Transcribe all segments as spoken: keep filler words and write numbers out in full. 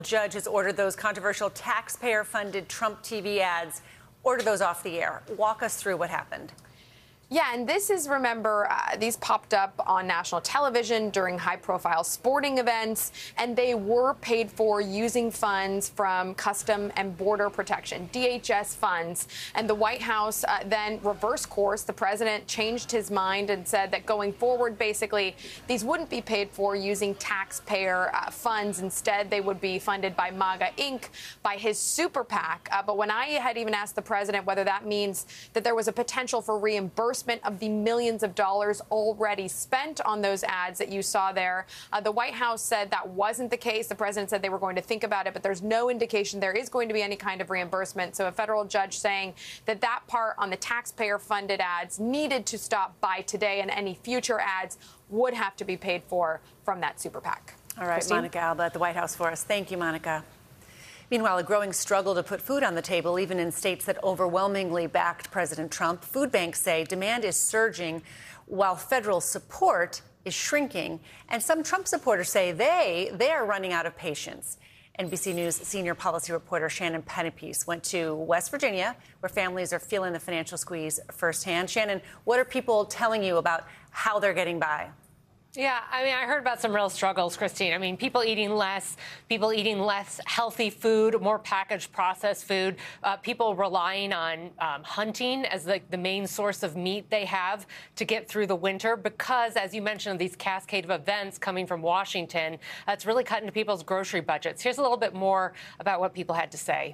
Judge has ordered those controversial taxpayer-funded Trump T V ads, order those off the air. Walk us through what happened. Yeah, and this is, remember, uh, these popped up on national television during high-profile sporting events, and they were paid for using funds from Custom and Border Protection, D H S funds. And the White House uh, then reversed course. The president changed his mind and said that going forward, basically, these wouldn't be paid for using taxpayer uh, funds. Instead, they would be funded by MAGA Incorporated, by his super PAC. Uh, but when I had even asked the president whether that means that there was a potential for reimbursement of the millions of dollars already spent on those ads that you saw there, Uh, the White House said that wasn't the case. The president said they were going to think about it, but there's no indication there is going to be any kind of reimbursement. So a federal judge saying that that part on the taxpayer-funded ads needed to stop by today, and any future ads would have to be paid for from that super PAC. All right, Christine? Monica Alba at the White House for us. Thank you, Monica. Meanwhile, a growing struggle to put food on the table, even in states that overwhelmingly backed President Trump. Food banks say demand is surging while federal support is shrinking. And some Trump supporters say they, they are running out of patience. N B C News senior policy reporter Shannon Pennepiece went to West Virginia, where families are feeling the financial squeeze firsthand. Shannon, what are people telling you about how they're getting by? Yeah, I mean, I heard about some real struggles, Christine. I mean, people eating less, people eating less healthy food, more packaged processed food, uh, people relying on um, hunting as the, the main source of meat they have to get through the winter because, as you mentioned, these cascade of events coming from Washington, uh, it's really cut into people's grocery budgets. Here's a little bit more about what people had to say.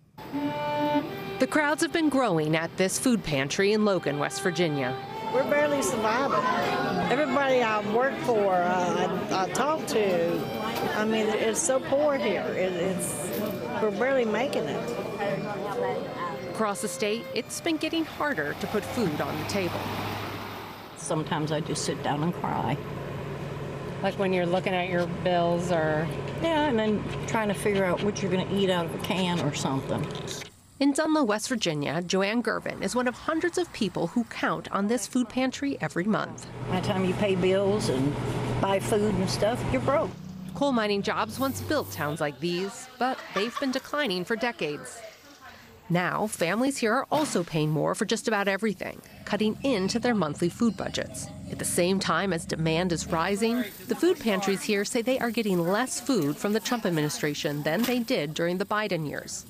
The crowds have been growing at this food pantry in Logan, West Virginia. We're barely surviving. Everybody I work for, uh, I, I talk to, I mean, it's so poor here. It, it's we're barely making it. Across the state, it's been getting harder to put food on the table. Sometimes I just sit down and cry. Like when you're looking at your bills or... Yeah, and then trying to figure out what you're going to eat out of a can or something. In Dunlow, West Virginia, Joanne Gervin is one of hundreds of people who count on this food pantry every month. By the time you pay bills and buy food and stuff, you're broke. Coal mining jobs once built towns like these, but they've been declining for decades. Now, families here are also paying more for just about everything, cutting into their monthly food budgets. At the same time as demand is rising, the food pantries here say they are getting less food from the Trump administration than they did during the Biden years.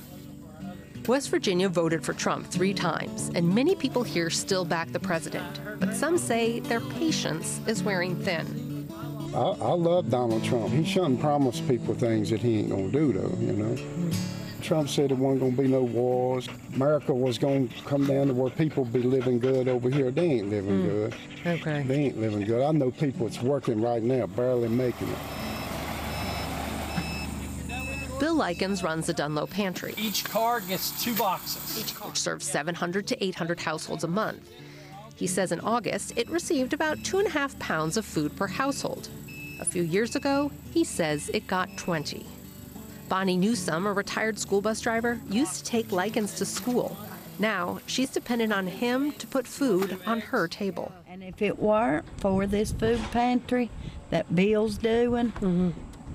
West Virginia voted for Trump three times, and many people here still back the president. But some say their patience is wearing thin. I, I love Donald Trump. He shouldn't promise people things that he ain't going to do, though, you know. Trump said there wasn't going to be no wars. America was going to come down to where people be living good over here. They ain't living mm. good. Okay. They ain't living good. I know people that's working right now, barely making it. Bill Likens runs the Dunlow Pantry. Each car gets two boxes. Which serves seven hundred to eight hundred households a month. He says in August, it received about two and a half pounds of food per household. A few years ago, he says it got twenty. Bonnie Newsome, a retired school bus driver, used to take Likens to school. Now, she's dependent on him to put food on her table. And if it weren't for this food pantry that Bill's doing, mm-hmm.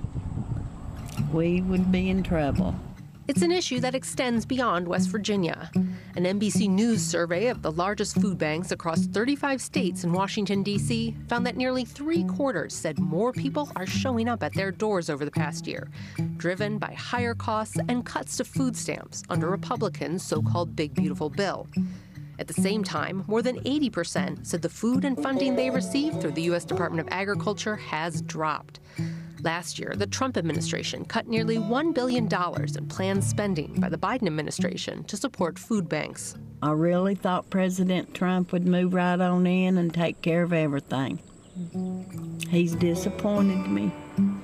we would be in trouble. It's an issue that extends beyond West Virginia. An N B C News survey of the largest food banks across thirty-five states in Washington, D C found that nearly three quarters said more people are showing up at their doors over the past year, driven by higher costs and cuts to food stamps under Republicans' so-called Big Beautiful Bill. At the same time, more than eighty percent said the food and funding they receive through the U S Department of Agriculture has dropped. Last year, the Trump administration cut nearly one billion dollars in planned spending by the Biden administration to support food banks. I really thought President Trump would move right on in and take care of everything. He's disappointed me.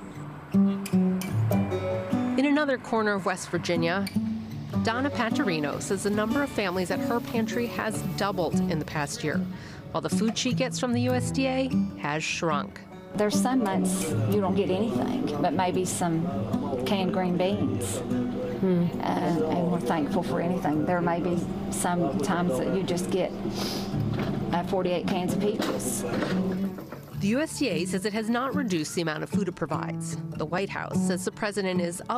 In another corner of West Virginia, Donna Pantarino says the number of families at her pantry has doubled in the past year, while the food she gets from the U S D A has shrunk. There's some months you don't get anything, but maybe some canned green beans. Hmm. Uh, and we're thankful for anything. There may be some times that you just get uh, forty-eight cans of peaches. The U S D A says it has not reduced the amount of food it provides. The White House says the president is